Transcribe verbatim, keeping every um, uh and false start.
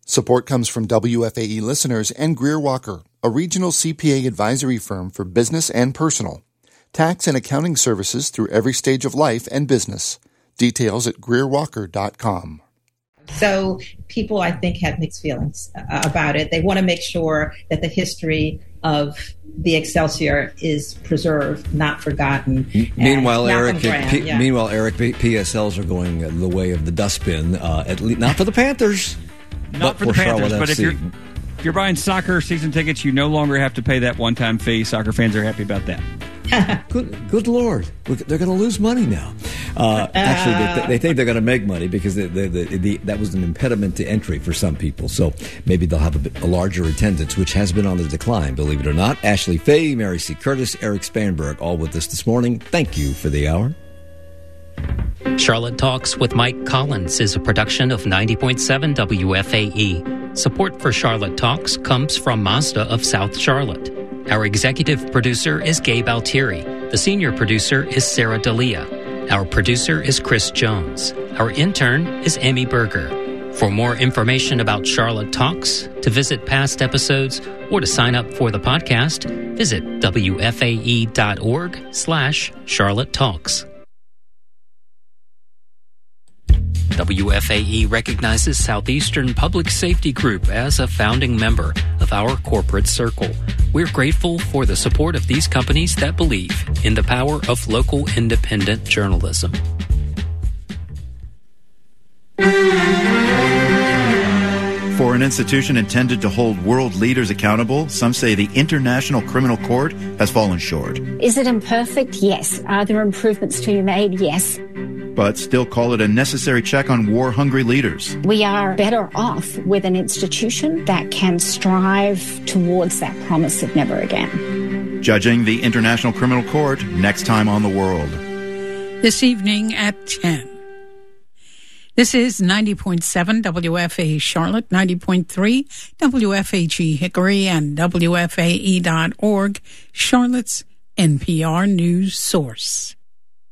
Support comes from W F A E listeners and Greer Walker, a regional C P A advisory firm for business and personal. Tax and accounting services through every stage of life and business. Details at greer walker dot com. So people, I think, have mixed feelings uh, about it. They want to make sure that the history of the Excelsior is preserved, not forgotten. Meanwhile, Eric, Graham, P- yeah. meanwhile, Eric, P- PSLs are going the way of the dustbin. Uh, at least not for the Panthers, not but for the Panthers. Charlotte But F C. if you're if you're buying soccer season tickets, you no longer have to pay that one-time fee. Soccer fans are happy about that. Good, good Lord! They're going to lose money now. Uh, actually, they, th- they think they're going to make money because they, they, they, the, that was an impediment to entry for some people. So maybe they'll have a, bit, a larger attendance, which has been on the decline, believe it or not. Ashley Fay, Mary C. Curtis, Eric Spanberg, all with us this morning. Thank you for the hour. Charlotte Talks with Mike Collins is a production of ninety point seven W F A E. Support for Charlotte Talks comes from Mazda of South Charlotte. Our executive producer is Gabe Altieri. The senior producer is Sarah D'Elia. Our producer is Chris Jones. Our intern is Amy Berger. For more information about Charlotte Talks, to visit past episodes, or to sign up for the podcast, visit W F A E dot org slash Charlotte Talks. W F A E recognizes Southeastern Public Safety Group as a founding member of our corporate circle. We're grateful for the support of these companies that believe in the power of local independent journalism. For an institution intended to hold world leaders accountable, some say the International Criminal Court has fallen short. Is it imperfect? Yes. Are there improvements to be made? Yes. But still call it a necessary check on war-hungry leaders. We are better off with an institution that can strive towards that promise of never again. Judging the International Criminal Court next time on The World. This evening at ten. This is ninety point seven W F A E Charlotte, ninety point three W F H E Hickory, and W F A E dot org, Charlotte's N P R news source.